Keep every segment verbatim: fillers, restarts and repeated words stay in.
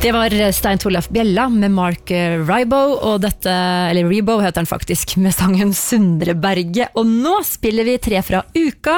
Det var Stein Torleif Bjella med Mark Ribot, og dette, eller Ribot heter han faktisk, med sangen Sundreberget. Og nå spiller vi tre fra uka,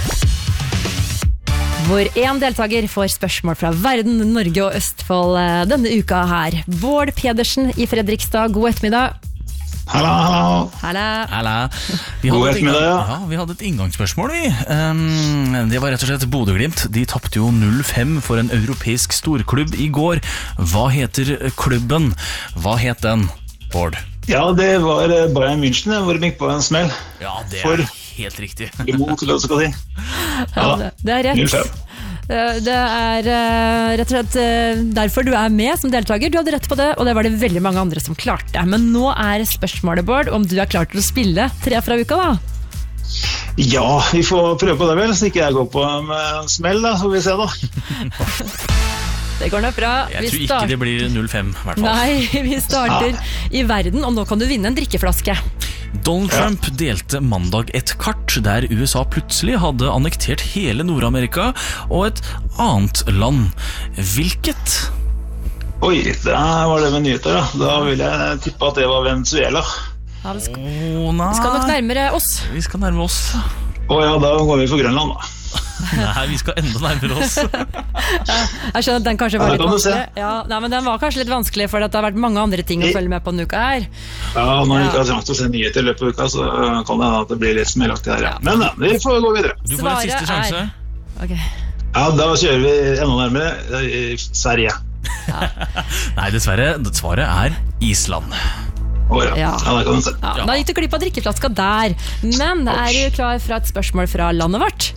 hvor en deltaker får spørsmål fra verden, Norge og Østfold denne uka her. Bård Pedersen i Fredrikstad, god ettermiddag. Hallo, hallo. Hallo. Hallo. God ettermiddag, ja. Ja, vi hadde et inngangsspørsmål, vi. Um, det var rett og slett Bodø-Glimt. De tappte jo null fem for en europeisk storklubb i går. Hva heter klubben? Hva het den, Bård? Ja, det var Bayern München, hvor de gikk på en smell. Ja, det er for helt riktig. imot, eller hva skal jeg si. Ja, det, det er rett. null fem. Det er uh, rett og slett uh, derfor du er med som deltaker. Du hadde rett på det, og det var det veldig mange andre som klarte. Men nå er spørsmålet, Bård, om du er klar til å spille tre fra uka, da? Ja, vi får prøve på det vel, så ikke jeg går på en smell, da, så får vi se da. Det går nok bra. Jeg Vi tror start... ikke det blir null fem, i hvert fall. Nei, vi starter Ja. i verden, og nå kan du vinne en drikkeflaske. Donald Trump delte mandag et kart der U S A plutselig hadde annektert hele Nord-Amerika og et annet land. Hvilket? Oi, der var det med nyheter da. Da vil jeg tippe at det var Venezuela. Ja, vi skal, Å nei, vi skal nok nærmere oss. vi skal nærme oss. Å ja, da går vi for Grønland da. Nei, vi skal enda nærmere oss. Jeg skjønner at den kanskje var Ja, litt det kan du se. vanskelig. Ja, nei, men den var kanskje litt vanskelig, for det har vært mange andre ting å I- følge med på denne uka her. Ja, når jeg ikke har trengt å se nyheter i løpet av uka, så kan det hende at det blir litt smellaktig her, ja. Men ja, vi får gå videre. Du får en Svaret siste sjanse. er- Ok. Ja, da kjører vi enda nærmere i Sverige. Nei, dessverre, svaret er Island. Å ja, Ja. ja, det kan du se. Ja, da gikk du glipp av drikkeflaska der. Men er du klar for et spørsmål fra landet vårt?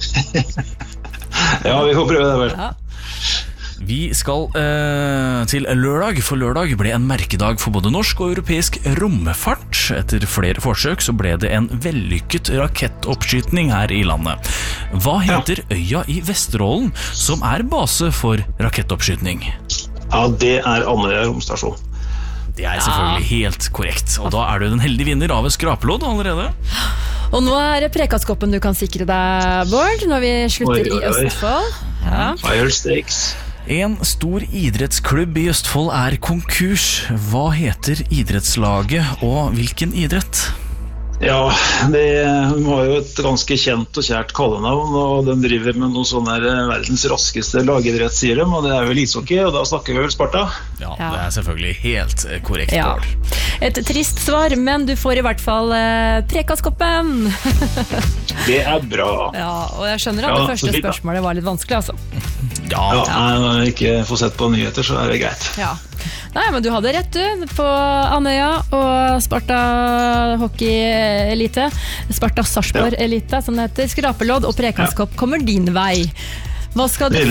Ja, vi får prøve det vel. Ja. Vi skal eh, til lørdag, for lørdag ble en merkedag for både norsk og europeisk romfart. Etter flere forsøk så ble det en vellykket rakettoppskytning her i landet. Hva heter øya i Vesterålen som er base for rakettoppskytning? Ja, det er Andøya romstasjon. Det er selvfølgelig helt korrekt, og da er du den heldige vinner av et skrapelodd allerede. Og nå er det Prekastkoppen du kan sikre deg, Bård, når vi slutter Oi, oi, i oi. Østfold. Ja. Fire Stakes. En stor idrettsklubb i Østfold er konkurs. Hva heter idrettslaget, og hvilken idrett? Ja, de har jo et ganske kjent og kjært kallenavn, og de driver med noe sånn her verdens raskeste lagidrett, sier de, og det er vel ishockey, og da snakker vi vel Sparta. Ja, Ja. det er selvfølgelig helt eh, korrekt, Ja. Bård. Et trist svar, men du får i hvert fall eh, Prekastkoppen. Det er bra. Ja, og jeg skjønner at Ja, det så første fint da. spørsmålet var litt vanskelig, altså. Ja, Ja, når jeg ikke får sett på nyheter, så er det greit. Ja. Nei, men du hadde rett du, på Andøya og Sparta hockey-elite. Sparta Sarpsborg-elite, som det heter. Skrapelodd og Prekastkopp kommer din vei. Hva skal du